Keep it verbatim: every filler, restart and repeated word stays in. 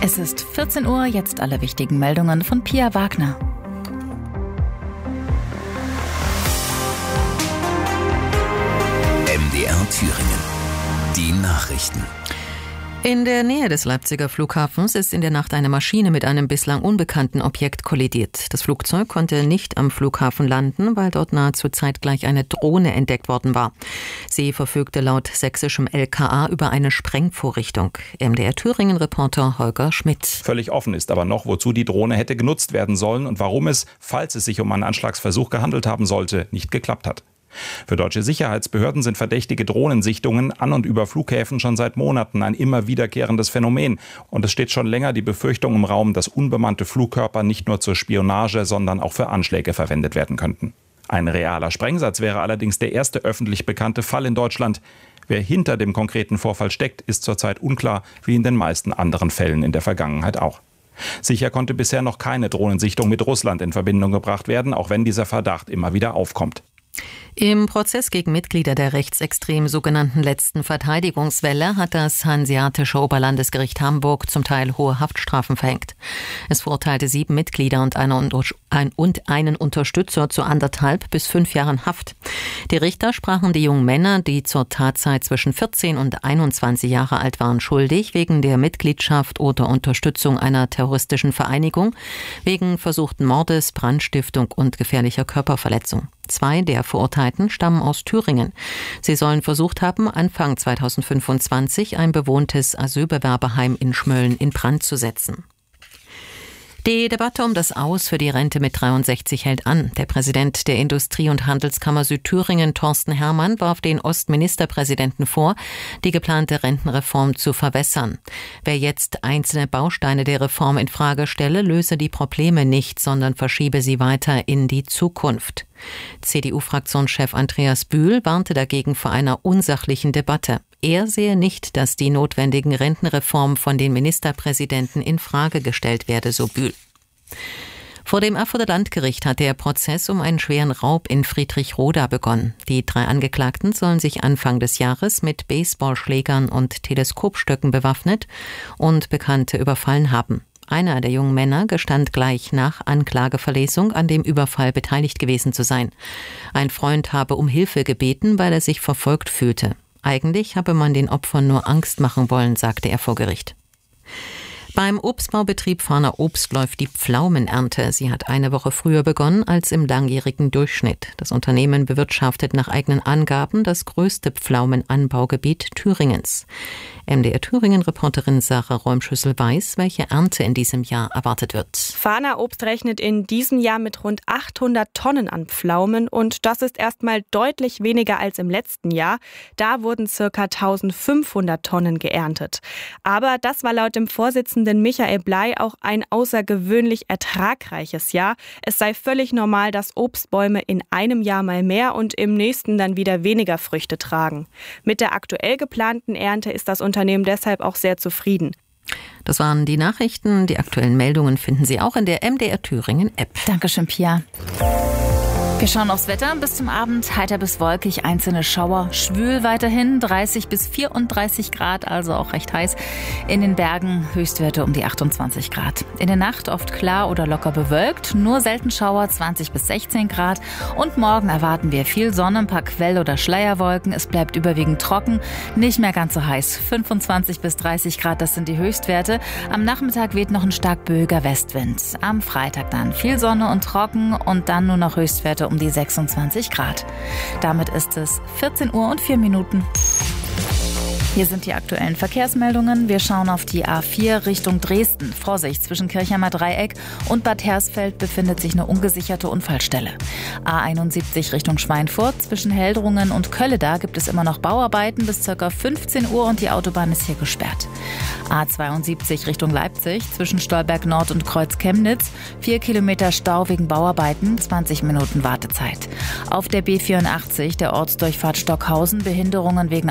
Es ist vierzehn Uhr, jetzt alle wichtigen Meldungen von Pia Wagner. M D R Thüringen. Die Nachrichten. In der Nähe des Leipziger Flughafens ist in der Nacht eine Maschine mit einem bislang unbekannten Objekt kollidiert. Das Flugzeug konnte nicht am Flughafen landen, weil dort nahezu zeitgleich eine Drohne entdeckt worden war. Sie verfügte laut sächsischem L K A über eine Sprengvorrichtung. M D R Thüringen-Reporter Holger Schmidt. Völlig offen ist aber noch, wozu die Drohne hätte genutzt werden sollen und warum es, falls es sich um einen Anschlagsversuch gehandelt haben sollte, nicht geklappt hat. Für deutsche Sicherheitsbehörden sind verdächtige Drohnensichtungen an und über Flughäfen schon seit Monaten ein immer wiederkehrendes Phänomen. Und es steht schon länger die Befürchtung im Raum, dass unbemannte Flugkörper nicht nur zur Spionage, sondern auch für Anschläge verwendet werden könnten. Ein realer Sprengsatz wäre allerdings der erste öffentlich bekannte Fall in Deutschland. Wer hinter dem konkreten Vorfall steckt, ist zurzeit unklar, wie in den meisten anderen Fällen in der Vergangenheit auch. Sicher konnte bisher noch keine Drohnensichtung mit Russland in Verbindung gebracht werden, auch wenn dieser Verdacht immer wieder aufkommt. Im Prozess gegen Mitglieder der rechtsextremen sogenannten letzten Verteidigungswelle hat das Hanseatische Oberlandesgericht Hamburg zum Teil hohe Haftstrafen verhängt. Es verurteilte sieben Mitglieder und einen Unterstützer zu anderthalb bis fünf Jahren Haft. Die Richter sprachen die jungen Männer, die zur Tatzeit zwischen vierzehn und einundzwanzig Jahre alt waren, schuldig wegen der Mitgliedschaft oder Unterstützung einer terroristischen Vereinigung, wegen versuchten Mordes, Brandstiftung und gefährlicher Körperverletzung. Zwei der Verurteilten stammen aus Thüringen. Sie sollen versucht haben, Anfang zweitausendfünfundzwanzig ein bewohntes Asylbewerberheim in Schmölln in Brand zu setzen. Die Debatte um das Aus für die Rente mit dreiundsechzig hält an. Der Präsident der Industrie- und Handelskammer Südthüringen, Thorsten Herrmann, warf den Ostministerpräsidenten vor, die geplante Rentenreform zu verwässern. Wer jetzt einzelne Bausteine der Reform in Frage stelle, löse die Probleme nicht, sondern verschiebe sie weiter in die Zukunft. C D U-Fraktionschef Andreas Bühl warnte dagegen vor einer unsachlichen Debatte. Er sehe nicht, dass die notwendigen Rentenreformen von den Ministerpräsidenten in Frage gestellt werde, so Bühl. Vor dem Erfurter Landgericht hat der Prozess um einen schweren Raub in Friedrichroda begonnen. Die drei Angeklagten sollen sich Anfang des Jahres mit Baseballschlägern und Teleskopstöcken bewaffnet und Bekannte überfallen haben. Einer der jungen Männer gestand gleich nach Anklageverlesung, an dem Überfall beteiligt gewesen zu sein. Ein Freund habe um Hilfe gebeten, weil er sich verfolgt fühlte. Eigentlich habe man den Opfern nur Angst machen wollen, sagte er vor Gericht. Beim Obstbaubetrieb Farner Obst läuft die Pflaumenernte. Sie hat eine Woche früher begonnen als im langjährigen Durchschnitt. Das Unternehmen bewirtschaftet nach eigenen Angaben das größte Pflaumenanbaugebiet Thüringens. M D R Thüringen-Reporterin Sarah Räumschüssel weiß, welche Ernte in diesem Jahr erwartet wird. Farner Obst rechnet in diesem Jahr mit rund achthundert Tonnen an Pflaumen und das ist erstmal deutlich weniger als im letzten Jahr. Da wurden ca. eintausendfünfhundert Tonnen geerntet. Aber das war laut dem Vorsitzenden Michael Bley auch ein außergewöhnlich ertragreiches Jahr. Es sei völlig normal, dass Obstbäume in einem Jahr mal mehr und im nächsten dann wieder weniger Früchte tragen. Mit der aktuell geplanten Ernte ist das Unternehmen deshalb auch sehr zufrieden. Das waren die Nachrichten. Die aktuellen Meldungen finden Sie auch in der M D R Thüringen App. Dankeschön, Pia. Wir schauen aufs Wetter. Bis zum Abend heiter bis wolkig, einzelne Schauer. Schwül weiterhin, dreißig bis vierunddreißig Grad, also auch recht heiß. In den Bergen Höchstwerte um die achtundzwanzig Grad. In der Nacht oft klar oder locker bewölkt, nur selten Schauer, zwanzig bis sechzehn Grad. Und morgen erwarten wir viel Sonne, ein paar Quell- oder Schleierwolken. Es bleibt überwiegend trocken, nicht mehr ganz so heiß. fünfundzwanzig bis dreißig Grad, das sind die Höchstwerte. Am Nachmittag weht noch ein stark böiger Westwind. Am Freitag dann viel Sonne und trocken und dann nur noch Höchstwerte um die sechsundzwanzig Grad. Damit ist es vierzehn Uhr und vier Minuten. Hier sind die aktuellen Verkehrsmeldungen. Wir schauen auf die A vier Richtung Dresden. Vorsicht, zwischen Kirchheimer Dreieck und Bad Hersfeld befindet sich eine ungesicherte Unfallstelle. A einundsiebzig Richtung Schweinfurt. Zwischen Heldrungen und Kölleda gibt es immer noch Bauarbeiten bis ca. fünfzehn Uhr und die Autobahn ist hier gesperrt. A zweiundsiebzig Richtung Leipzig. Zwischen Stolberg Nord und Kreuz Chemnitz. Vier Kilometer Stau wegen Bauarbeiten, zwanzig Minuten Wartezeit. Auf der B vierundachtzig, der Ortsdurchfahrt Stockhausen, Behinderungen wegen